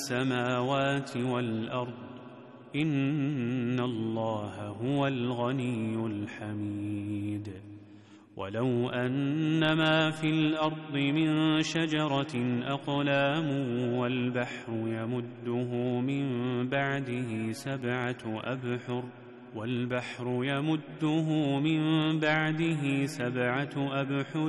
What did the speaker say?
السماوات والأرض إن الله هو الغني الحميد. ولو أن ما في الأرض من شجرة أقلام والبحر يمده من بعده سبعة أبحر